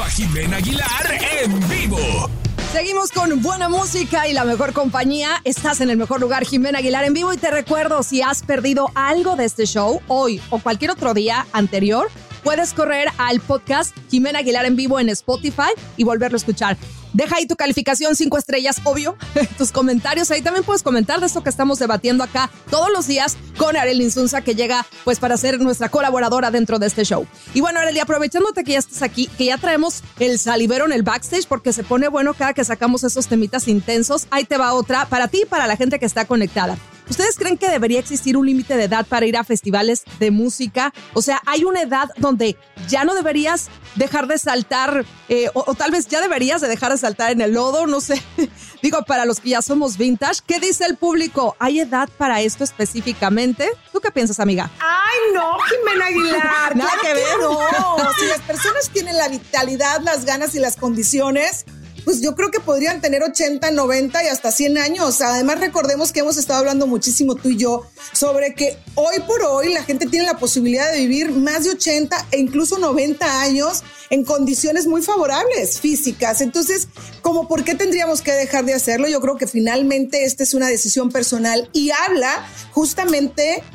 a Jimena Aguilar en vivo. Seguimos con buena música y la mejor compañía. Estás en el mejor lugar, Jimena Aguilar en vivo. Y te recuerdo, si has perdido algo de este show, hoy o cualquier otro día anterior, puedes correr al podcast Jimena Aguilar en vivo en Spotify y volverlo a escuchar. Deja ahí tu calificación 5 estrellas, obvio, tus comentarios. Ahí también puedes comentar de esto que estamos debatiendo acá todos los días con Arely Insunza, que llega pues para ser nuestra colaboradora dentro de este show. Y bueno, Arely, aprovechándote que ya estás aquí, que ya traemos el salivero en el backstage porque se pone bueno cada que sacamos esos temitas intensos. Ahí te va otra para ti y para la gente que está conectada. ¿Ustedes creen que debería existir un límite de edad para ir a festivales de música? O sea, ¿hay una edad donde ya no deberías dejar de saltar o tal vez ya deberías de dejar de saltar en el lodo? No sé. Digo, para los que ya somos vintage, ¿qué dice el público? ¿Hay edad para esto específicamente? ¿Tú qué piensas, amiga? ¡Ay, no, Jimena Aguilar! Nada que ver. No, si las personas tienen la vitalidad, las ganas y las condiciones, pues yo creo que podrían tener 80, 90 y hasta 100 años. Además, recordemos que hemos estado hablando muchísimo tú y yo sobre que hoy por hoy la gente tiene la posibilidad de vivir más de 80 e incluso 90 años en condiciones muy favorables físicas. Entonces, ¿cómo por qué tendríamos que dejar de hacerlo? Yo creo que finalmente esta es una decisión personal y habla justamente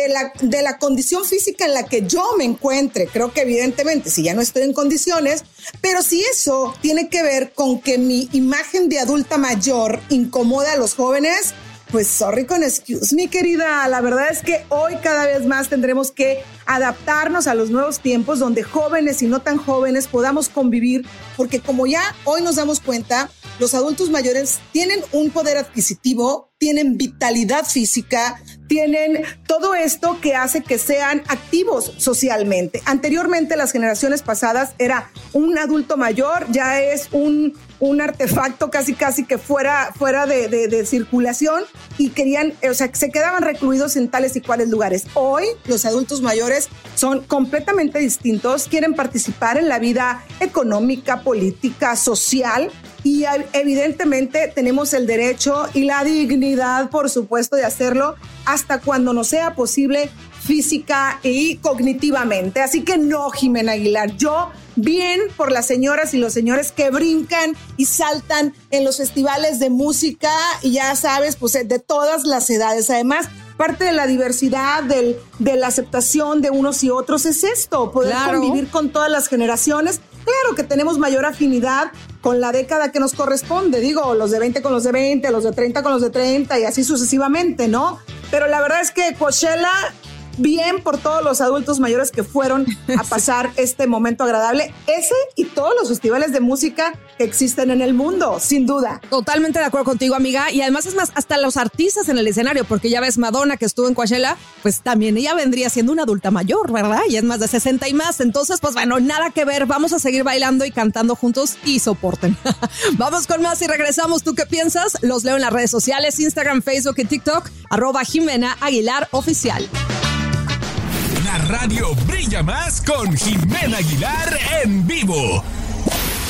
de la condición física en la que yo me encuentre. Creo que evidentemente si ya no estoy en condiciones, pero si eso tiene que ver con que mi imagen de adulta mayor incomoda a los jóvenes, pues sorry con excuse, mi querida. La verdad es que hoy cada vez más tendremos que adaptarnos a los nuevos tiempos donde jóvenes y no tan jóvenes podamos convivir, porque como ya hoy nos damos cuenta, los adultos mayores tienen un poder adquisitivo, tienen vitalidad física, tienen todo esto que hace que sean activos socialmente. Anteriormente, las generaciones pasadas, era un adulto mayor, ya es un artefacto casi que fuera de circulación y querían, o sea, se quedaban recluidos en tales y cuales lugares. Hoy, los adultos mayores son completamente distintos, quieren participar en la vida económica, política, social, y evidentemente tenemos el derecho y la dignidad, por supuesto, de hacerlo hasta cuando nos sea posible física y cognitivamente. Así que no, Jimena Aguilar, yo bien por las señoras y los señores que brincan y saltan en los festivales de música y ya sabes, pues de todas las edades. Además, parte de la diversidad, de la aceptación de unos y otros es esto, poder convivir con todas las generaciones. Claro que tenemos mayor afinidad con la década que nos corresponde, digo, los de 20 con los de 20, los de 30 con los de 30 y así sucesivamente, ¿no? Pero la verdad es que Coachella, bien por todos los adultos mayores que fueron a pasar este momento agradable, ese y todos los festivales de música que existen en el mundo, sin duda. Totalmente de acuerdo contigo, amiga, y además es más, hasta los artistas en el escenario, porque ya ves Madonna que estuvo en Coachella, pues también ella vendría siendo una adulta mayor, ¿verdad? Y es más de 60 y más, entonces pues bueno, nada que ver, vamos a seguir bailando y cantando juntos y soporten. Vamos con más y regresamos. ¿Tú qué piensas? Los leo en las redes sociales, Instagram, Facebook y TikTok, @Jimena Aguilar Oficial. La radio brilla más con Jimena Aguilar en vivo.